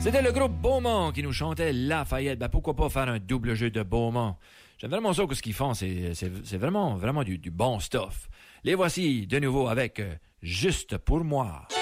C'était le groupe Beaumont qui nous chantait Lafayette. Ben, pourquoi pas faire un double jeu de Beaumont? J'aime vraiment ça que ce qu'ils font. C'est vraiment du bon stuff. Les voici de nouveau avec Juste pour moi.